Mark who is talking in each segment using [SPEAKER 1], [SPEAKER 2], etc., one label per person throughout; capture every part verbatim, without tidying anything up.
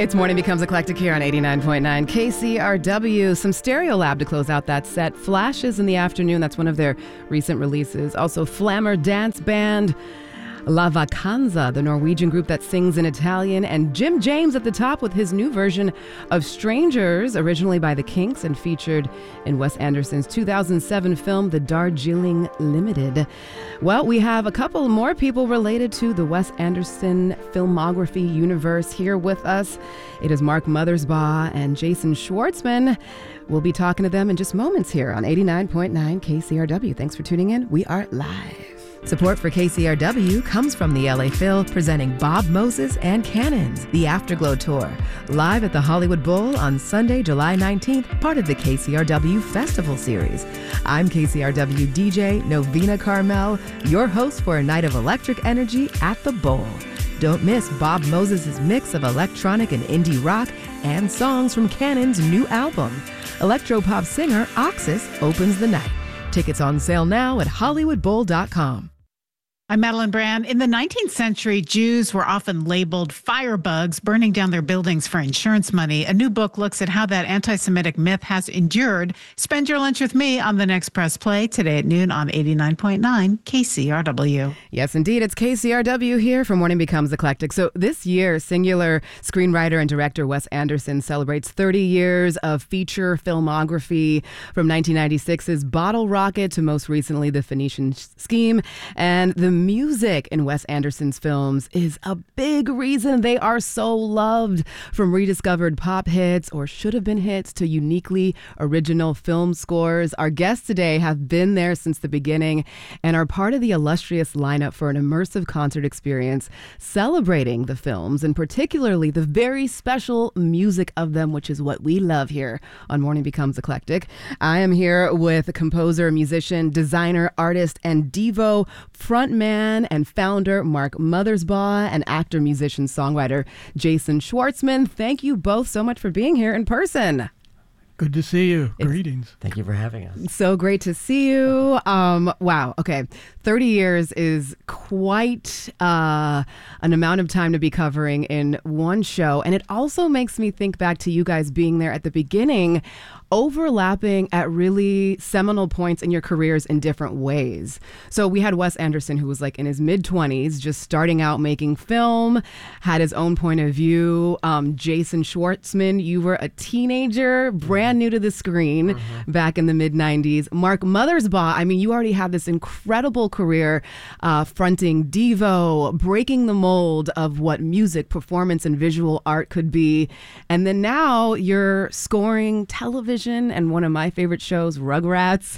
[SPEAKER 1] It's Morning Becomes Eclectic here on eighty-nine point nine K C R W. Some Stereolab to close out that set. Flashes in the Afternoon, that's one of their recent releases. Also Flammer Dance Band. La Vacanza, the Norwegian group that sings in Italian, and Jim James at the top with his new version of Strangers, originally by the Kinks and featured in Wes Anderson's two thousand seven film, The Darjeeling Limited. Well, we have a couple more people related to the Wes Anderson filmography universe here with us. It is Mark Mothersbaugh and Jason Schwartzman. We'll be talking to them in just moments here on eighty-nine point nine K C R W. Thanks for tuning in. We are live. Support for K C R W comes from the L A Phil, presenting Bob Moses and Cannons, the Afterglow Tour, live at the Hollywood Bowl on Sunday, July nineteenth, part of the K C R W Festival Series. I'm K C R W D J Novena Carmel, your host for a night of electric energy at the Bowl. Don't miss Bob Moses' mix of electronic and indie rock and songs from Cannon's new album. Electropop singer Oxus opens the night. Tickets on sale now at hollywood bowl dot com.
[SPEAKER 2] I'm Madeline Brand. In the nineteenth century, Jews were often labeled firebugs, burning down their buildings for insurance money. A new book looks at how that anti-Semitic myth has endured. Spend your lunch with me on the next Press Play today at noon on eighty-nine point nine K C R W.
[SPEAKER 1] Yes, indeed. It's K C R W here for Morning Becomes Eclectic. So this year, singular screenwriter and director Wes Anderson celebrates thirty years of feature filmography, from nineteen ninety-six's Bottle Rocket to most recently The Phoenician Scheme. And the music in Wes Anderson's films is a big reason they are so loved. From rediscovered pop hits or should have been hits to uniquely original film scores, our guests today have been there since the beginning and are part of the illustrious lineup for an immersive concert experience celebrating the films and particularly the very special music of them, which is what we love here on Morning Becomes Eclectic. I am here with composer, musician, designer, artist, and Devo frontman and founder Mark Mothersbaugh and actor, musician, songwriter Jason Schwartzman. Thank you both so much for being here in person.
[SPEAKER 3] Good to see you.
[SPEAKER 1] It's,
[SPEAKER 3] Greetings.
[SPEAKER 4] Thank you for having us.
[SPEAKER 1] So great to see you. Um, wow. Okay. thirty years is quite uh, an amount of time to be covering in one show. And it also makes me think back to you guys being there at the beginning, overlapping at really seminal points in your careers in different ways. So we had Wes Anderson, who was like in his mid-twenties, just starting out making film, had his own point of view. Um, Jason Schwartzman, you were a teenager, brand new to the screen mm-hmm. back in the mid-nineties. Mark Mothersbaugh, I mean, you already had this incredible career uh, fronting Devo, breaking the mold of what music, performance, and visual art could be. And then now you're scoring television and one of my favorite shows, Rugrats.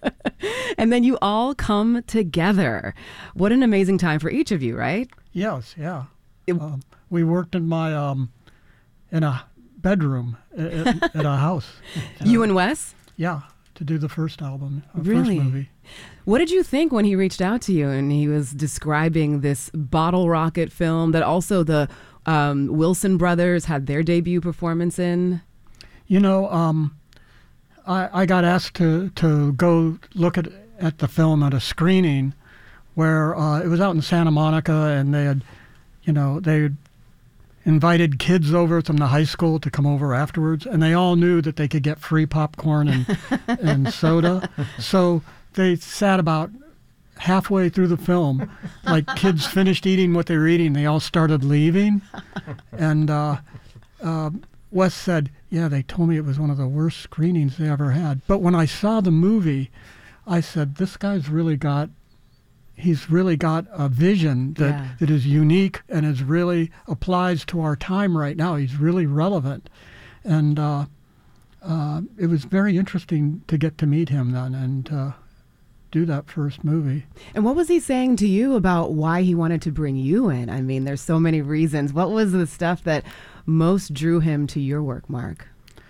[SPEAKER 1] And then you all come together. What an amazing time for each of you, right?
[SPEAKER 3] Yes, yeah. It, um, we worked in my um, in a bedroom at, at a house.
[SPEAKER 1] You uh, and Wes?
[SPEAKER 3] Yeah, to do the first album, our
[SPEAKER 1] really?
[SPEAKER 3] first movie.
[SPEAKER 1] What did you think when he reached out to you and he was describing this Bottle Rocket film that also the um, Wilson brothers had their debut performance in?
[SPEAKER 3] You know, um, I, I got asked to, to go look at, at the film at a screening where uh, it was out in Santa Monica, and they had, you know, they had invited kids over from the high school to come over afterwards, and they all knew that they could get free popcorn and, and soda. So they sat about halfway through the film, like kids finished eating what they were eating, they all started leaving. And uh, uh, Wes said, yeah, they told me it was one of the worst screenings they ever had. But when I saw the movie, I said, this guy's really got, he's really got a vision that, yeah. that is unique and is really applies to our time right now. He's really relevant. And uh, uh, it was very interesting to get to meet him then and uh, do that first movie.
[SPEAKER 1] And what was he saying to you about why he wanted to bring you in? I mean, there's so many reasons. What was the stuff that most drew him to your work, Mark?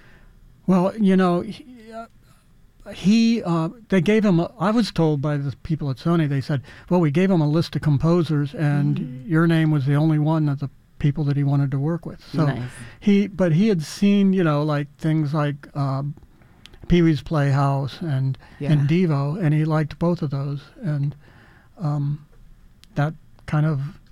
[SPEAKER 3] Well, you know, he, uh, he uh, they gave him, a, I was told by the people at Sony, they said, well, we gave him a list of composers and mm-hmm. your name was the only one of the people that he wanted to work with. So
[SPEAKER 1] nice.
[SPEAKER 3] he, but he had seen, you know, like things like uh, Pee-wee's Playhouse and,
[SPEAKER 1] yeah.
[SPEAKER 3] and Devo, and he liked both of those. And um, that kind of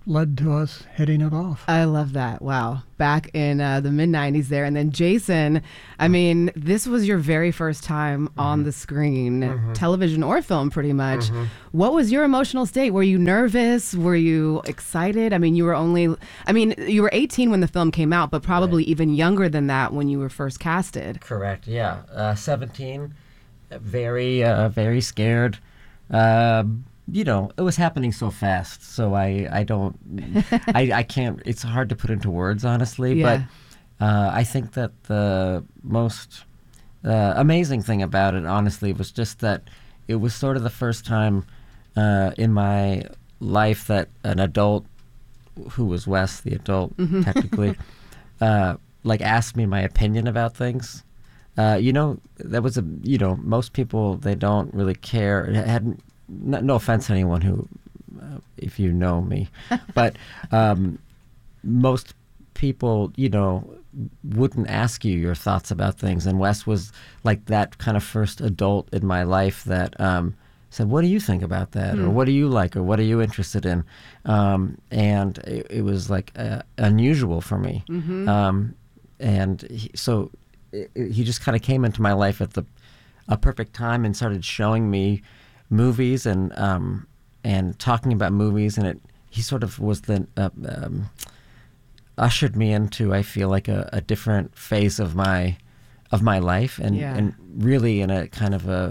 [SPEAKER 3] led to us hitting it off.
[SPEAKER 1] I love that. Wow. Back in uh, the mid nineties there. And then Jason, I mean, this was your very first time mm-hmm. on the screen, mm-hmm. television or film pretty much. Mm-hmm. What was your emotional state? Were you nervous? Were you excited? I mean, you were only, I mean, you were eighteen when the film came out, but probably right. even younger than that when you were first casted.
[SPEAKER 4] Correct. Yeah. Uh, seventeen, very, uh, very scared. Uh, you know, it was happening so fast, so I, I don't, I, I can't, it's hard to put into words, honestly,
[SPEAKER 1] yeah.
[SPEAKER 4] but uh, I think that the most uh, amazing thing about it, honestly, was just that it was sort of the first time uh, in my life that an adult, who was Wes, the adult, mm-hmm. technically, uh, like asked me my opinion about things. Uh, you know, that was a, you know, most people, they don't really care. It hadn't, no, no offense to anyone who, uh, if you know me, but um, most people, you know, wouldn't ask you your thoughts about things. And Wes was like that kind of first adult in my life that um, said, what do you think about that? Mm. Or what do you like? Or what are you interested in? Um, and it, it was like uh, unusual for me. Mm-hmm. Um, and he, so it, it, he just kind of came into my life at the a perfect time and started showing me movies and um, and talking about movies, and it he sort of was the uh, um, ushered me into, I feel like, a, a different phase of my of my life, and
[SPEAKER 1] yeah.
[SPEAKER 4] and really in a kind of a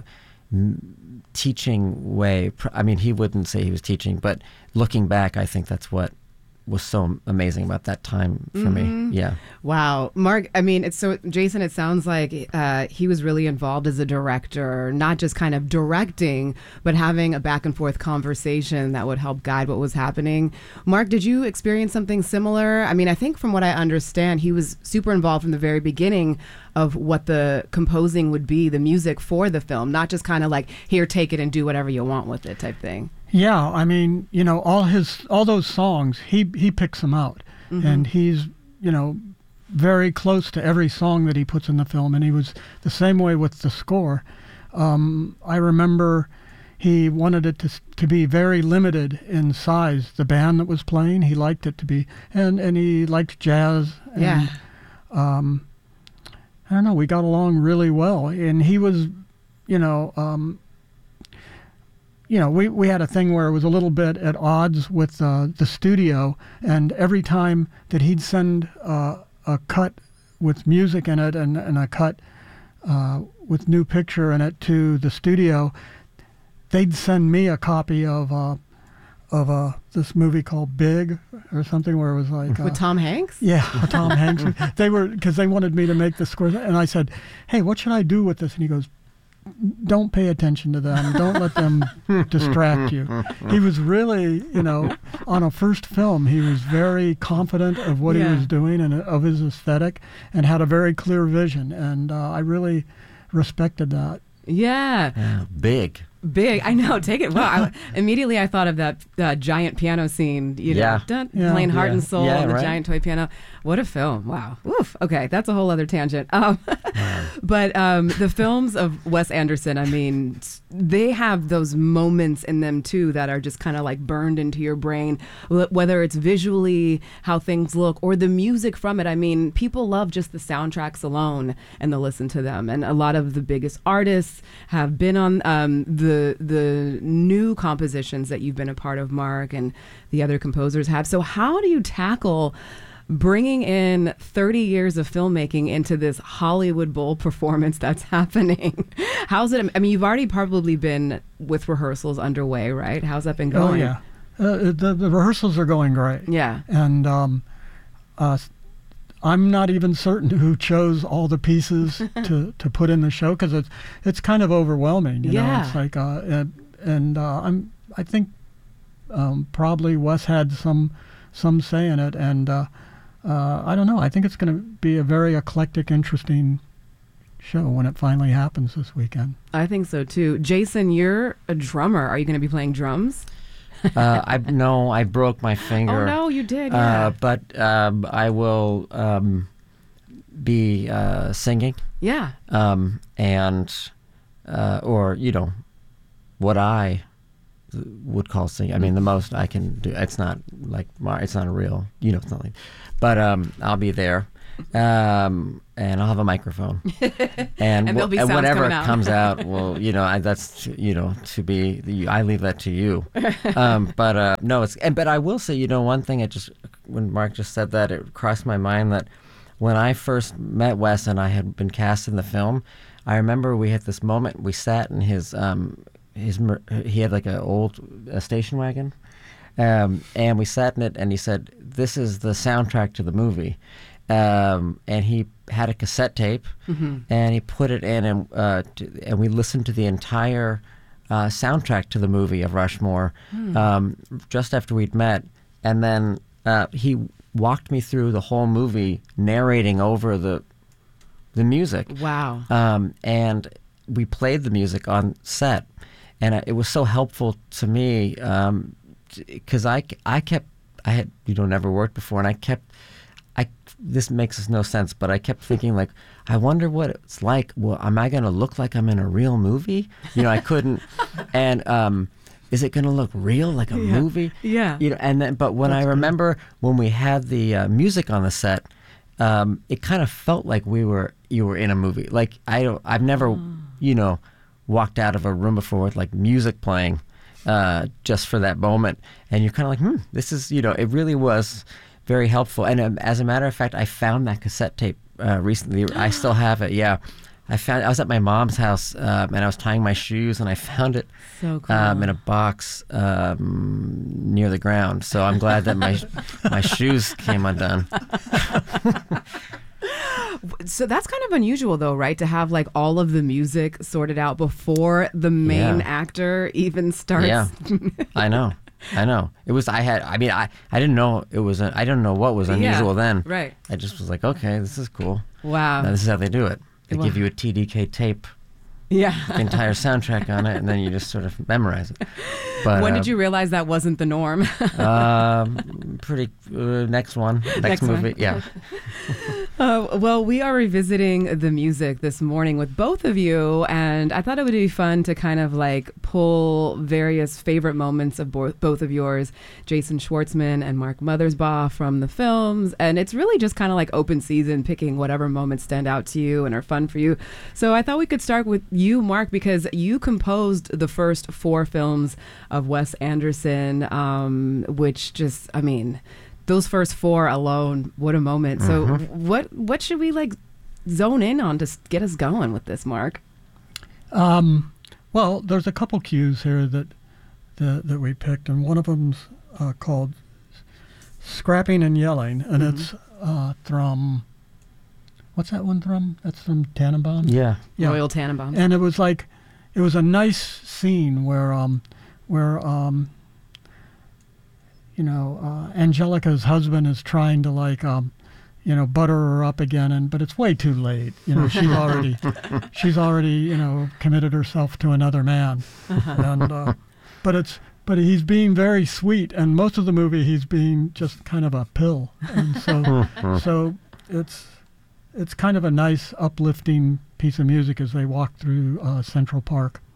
[SPEAKER 4] m- teaching way. I mean, he wouldn't say he was teaching, but looking back, I think that's what was so amazing about that time for mm-hmm. me. Yeah.
[SPEAKER 1] Wow. Mark, I mean, it's so, Jason, it sounds like uh, he was really involved as a director, not just kind of directing, but having a back and forth conversation that would help guide what was happening. Mark, did you experience something similar? I mean, I think from what I understand, he was super involved from the very beginning of what the composing would be, the music for the film, not just kind of like, here, take it and do whatever you want with it type thing.
[SPEAKER 3] Yeah, I mean, you know, all his all those songs, he he picks them out, mm-hmm. and he's, you know, very close to every song that he puts in the film, and he was the same way with the score. Um, I remember he wanted it to to be very limited in size. The band that was playing, he liked it to be, and and he liked jazz. And,
[SPEAKER 1] yeah.
[SPEAKER 3] Um, I don't know. We got along really well, and he was, you know. Um, You know, we, we had a thing where it was a little bit at odds with uh, the studio, and every time that he'd send uh, a cut with music in it and, and a cut uh, with new picture in it to the studio, they'd send me a copy of uh, of uh, this movie called Big or something, where it was like... Uh,
[SPEAKER 1] with Tom Hanks?
[SPEAKER 3] Yeah, with Tom Hanks. They were, because they wanted me to make the score, and I said, hey, what should I do with this? And he goes, don't pay attention to them. Don't let them distract you. He was really, you know, on a first film, he was very confident of what yeah. he was doing and of his aesthetic, and had a very clear vision. And uh, I really respected that.
[SPEAKER 1] Yeah.
[SPEAKER 4] yeah. Big.
[SPEAKER 1] Big. I know. Take it. Wow. I, immediately I thought of that uh, giant piano scene, you know,
[SPEAKER 4] yeah.
[SPEAKER 1] dun,
[SPEAKER 3] yeah.
[SPEAKER 1] playing Heart
[SPEAKER 4] yeah.
[SPEAKER 1] and Soul
[SPEAKER 4] yeah,
[SPEAKER 1] on the
[SPEAKER 4] right.
[SPEAKER 1] giant toy piano. What a film. Wow. Oof. Okay. That's a whole other tangent. Um,
[SPEAKER 4] wow.
[SPEAKER 1] But um, the films of Wes Anderson, I mean, they have those moments in them too that are just kind of like burned into your brain, whether it's visually how things look or the music from it. I mean, people love just the soundtracks alone and they'll listen to them. And a lot of the biggest artists have been on um, the the new compositions that you've been a part of, Mark, and the other composers have. So how do you tackle bringing in thirty years of filmmaking into this Hollywood Bowl performance that's happening? How's it? I mean, you've already probably been with rehearsals underway, right? How's that been going?
[SPEAKER 3] Oh, yeah. Uh, the, the rehearsals are going great.
[SPEAKER 1] Yeah.
[SPEAKER 3] And um, uh, I'm not even certain who chose all the pieces to, to put in the show, because it's it's kind of overwhelming. You
[SPEAKER 1] yeah.
[SPEAKER 3] know, it's like, uh, and, and uh, I'm I think um, probably Wes had some some say in it, and uh, uh, I don't know. I think it's going to be a very eclectic, interesting show when it finally happens this weekend.
[SPEAKER 1] I think so too. Jason, you're a drummer. Are you going to be playing drums?
[SPEAKER 4] uh, I no, I broke my finger.
[SPEAKER 1] Oh no, you did. Yeah.
[SPEAKER 4] Uh, but um, I will um, be uh, singing.
[SPEAKER 1] Yeah.
[SPEAKER 4] Um, and uh, or you know, what I would call singing. I mean, the most I can do. It's not like Mar- it's not a real, you know, it's not like. But um, I'll be there, um, and I'll have a microphone, and,
[SPEAKER 1] And there'll be
[SPEAKER 4] and
[SPEAKER 1] sounds
[SPEAKER 4] whatever
[SPEAKER 1] coming out.
[SPEAKER 4] comes out, well, you know, I, that's you know to be. I leave that to you. Um, but uh, no, it's. And, but I will say, you know, one thing. It just when Mark just said that, it crossed my mind that when I first met Wes and I had been cast in the film, I remember we had this moment. We sat in his. Um, His mer- he had like an old uh, station wagon, um, and we sat in it. And he said, "This is the soundtrack to the movie," um, and he had a cassette tape, mm-hmm. and he put it in, and uh, t- and we listened to the entire uh, soundtrack to the movie of Rushmore, mm. um, just after we'd met, and then uh, he walked me through the whole movie, narrating over the the music.
[SPEAKER 1] Wow!
[SPEAKER 4] Um, and we played the music on set. And it was so helpful to me because um, I, I kept, I had, you know, never worked before. And I kept, I this makes no sense, but I kept thinking, like, I wonder what it's like. Well, am I going to look like I'm in a real movie? You know, I couldn't. And um, is it going to look real, like a
[SPEAKER 1] yeah.
[SPEAKER 4] movie?
[SPEAKER 1] Yeah.
[SPEAKER 4] You know, and then, but when
[SPEAKER 3] That's
[SPEAKER 4] I remember
[SPEAKER 3] good.
[SPEAKER 4] when we had the uh, music on the set, um, it kind of felt like we were, you were in a movie. Like, I don't, I've never, oh. you know, walked out of a room before with like music playing uh, just for that moment. And you're kind of like, hmm, this is, you know, it really was very helpful. And um, as a matter of fact, I found that cassette tape uh, recently. I still have it. Yeah. I found, I was at my mom's house um, and I was tying my shoes and I found it
[SPEAKER 1] so cool.
[SPEAKER 4] um, in a box um, near the ground. So I'm glad that my, my shoes came undone.
[SPEAKER 1] So that's kind of unusual, though, right? To have like all of the music sorted out before the main
[SPEAKER 4] Yeah.
[SPEAKER 1] actor even starts.
[SPEAKER 4] Yeah, I know. I know. It was, I had, I mean, I, I didn't know it was, a, I didn't know what was unusual
[SPEAKER 1] Yeah,
[SPEAKER 4] then.
[SPEAKER 1] right.
[SPEAKER 4] I just was like, okay, this is cool.
[SPEAKER 1] Wow.
[SPEAKER 4] Now, this is how they do it. They
[SPEAKER 1] Wow.
[SPEAKER 4] give you a T D K tape,
[SPEAKER 1] Yeah.
[SPEAKER 4] the entire soundtrack on it, and then you just sort of memorize it. But
[SPEAKER 1] When
[SPEAKER 4] uh,
[SPEAKER 1] did you realize that wasn't the norm?
[SPEAKER 4] um, pretty, uh, next one, next,
[SPEAKER 1] Next one.
[SPEAKER 4] movie, yeah.
[SPEAKER 1] Uh, well, we are revisiting the music this morning with both of you, and I thought it would be fun to kind of like pull various favorite moments of bo- both of yours, Jason Schwartzman and Mark Mothersbaugh, from the films. And it's really just kind of like open season, picking whatever moments stand out to you and are fun for you. So I thought we could start with you, Mark, because you composed the first four films of Wes Anderson, um, which just, I mean... Those first four alone, what a moment. So
[SPEAKER 4] Mm-hmm.
[SPEAKER 1] what what should we like zone in on to s- get us going with this, Mark?
[SPEAKER 3] Um, well, there's a couple cues here that that, that we picked, and one of them's uh, called Scrapping and Yelling, and
[SPEAKER 1] Mhm.
[SPEAKER 3] it's uh, from, what's that one from? That's from Tannenbaum?
[SPEAKER 4] Yeah.
[SPEAKER 3] Yeah.
[SPEAKER 1] Royal Tannenbaum.
[SPEAKER 3] And it was like, it was a nice scene where, um, where um, you know, uh, Angelica's husband is trying to like, um, you know, butter her up again, and but it's way too late. You know, she's already, she's already, you know, committed herself to another man, and uh, but it's but he's being very sweet, and most of the movie he's being just kind of a pill, and so so it's it's kind of a nice uplifting piece of music as they walk through uh, Central Park.